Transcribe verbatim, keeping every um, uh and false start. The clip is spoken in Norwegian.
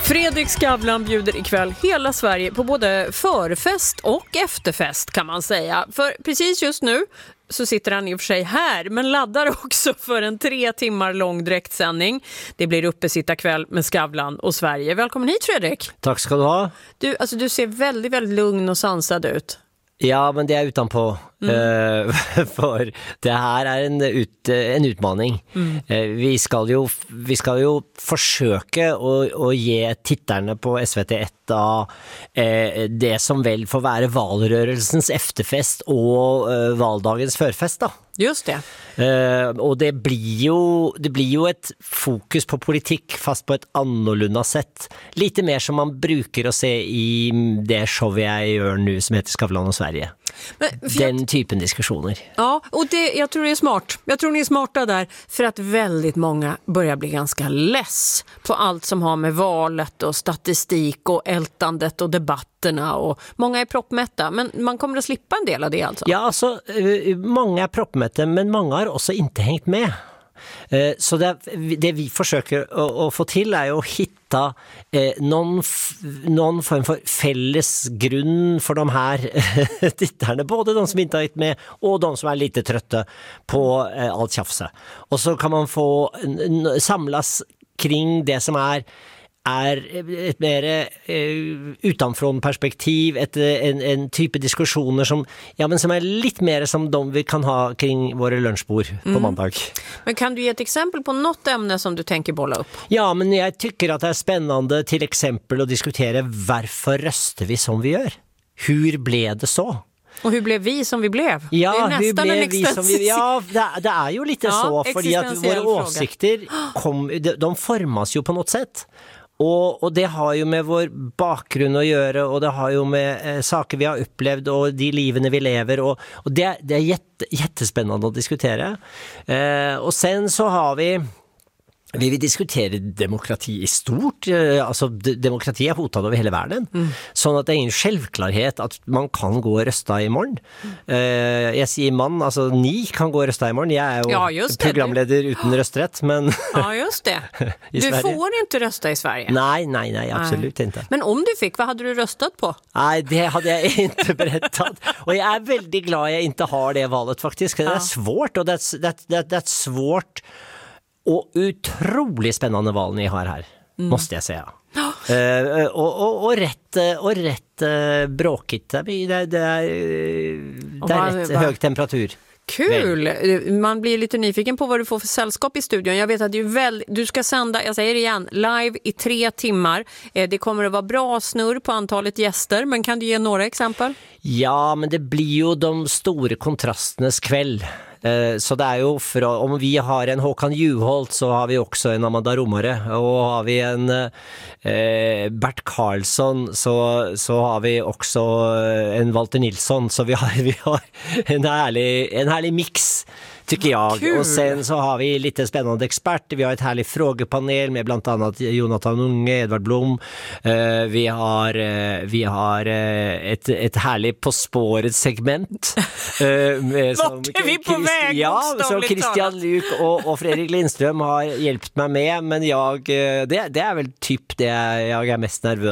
Fredrik Skavlan bjuder ikväll hela Sverige på både förfest och efterfest kan man säga. För precis just nu så sitter han i och för sig här men laddar också för en tre timmar lång direktsändning. Det blir uppesittarkväll med Skavlan och Sverige. Välkommen hit Fredrik. Tack ska du ha. Du, alltså, du ser väldigt, väldigt lugn och sansad ut. Ja, men det är utanpå. Mm. Uh, för det här är en, ut, en utmaning. Mm. Uh, vi ska ju, vi ska ju försöka att, att ge tittarna på S V T ett uh, det som väl får vara valrörelsens efterfest och uh, valdagens förfest då. Just det. Uh, och det blir ju det blir ju ett fokus på politik fast på ett annorlunda sätt. Lite mer som man brukar att se i det show jag gör nu som heter Skavlan och Sverige. Men, Den jag... typen diskussioner. Ja, och det, jag tror det är smart. Jag tror ni är smarta där för att väldigt många börjar bli ganska less på allt som har med valet och statistik och ältandet och debatterna och många är proppmätta, men man kommer att slippa en del av det alltså. Ja, alltså många är proppmätta men många har också inte hängt med. Så det, det vi försöker att få till är att hitta någon, någon form för fälles grund för de här tittarna, både de som inte har hängt med och de som är lite trötta på allt tjafset. Och så kan man få samlas kring det som är är ett mer eh, utanfrån perspektiv, ett, en, en typ av diskussioner som, ja, men som är lite mer som de vi kan ha kring våra lunchbord på mm. måndag. Men kan du ge ett exempel på något ämne som du tänker bolla upp? Ja, men jag tycker att det är spännande till exempel att diskutera varför röstar vi som vi gör? Hur blev det så? Och hur blev vi som vi blev? Ja, det är hur nästan blev en vi som vi Ja, det, det är ju lite ja, så för att våra fråga. åsikter kom, de, de formas ju på något sätt. Och, och det har ju med vår bakgrund att göra och det har ju med eh, saker vi har upplevt och de liven vi lever och, och det, det är jätte, jättespännande att diskutera. Eh, och sen så har vi Vi vill diskutera demokrati i stort. Alltså, demokrati är hotad över hela världen. Mm. Så att det är en självklarhet att man kan gå och rösta imorgon. Mm. Uh, jag säger man, alltså ni kan gå och rösta imorgon. Jag är ju ja, programledare utan rösträtt. Men ja, just det. Du Sverige. får inte rösta i Sverige. Nej, nej, nej, absolut nej. inte. Men om du fick, vad hade du röstat på? Nej, det hade jag inte berättat. Och jag är väldigt glad att jag inte har det valet faktiskt. Det är ja. svårt och det är, det, det, det är svårt och otroligt spännande val ni har här, mm. måste jag säga. Oh. Uh, och, och, och rätt, och rätt uh, bråkigt. Det, det, det är, det är rätt va? hög temperatur. Kul! Väl. Man blir lite nyfiken på vad du får för sällskap i studion. Jag vet att du, väl, du ska sända, jag säger det igen, live i tre timmar. Det kommer att vara bra snurr på antalet gäster, men kan du ge några exempel? Ja, men det blir ju de stora kontrasternas kväll. Så det är ju för, om vi har en Håkan Juholt så har vi också en Amanda Romare och har vi en eh, Bert Karlsson så, så har vi också en Walter Nilsson så vi har, vi har en, härlig, en härlig mix tycker jag. Kul. Och sen så har vi lite spännande experter. Vi har ett härligt frågepanel med bland annat Jonathan Unge, Edvard Blom. Uh, vi har, uh, vi har uh, ett, ett härligt På spåret segment. Uh, med, Vart är vi på Christ- väg? Ja, som Christian Luuk och, och Fredrik Lindström har hjälpt mig med. Men jag, det, det är väl typ det jag är mest nervös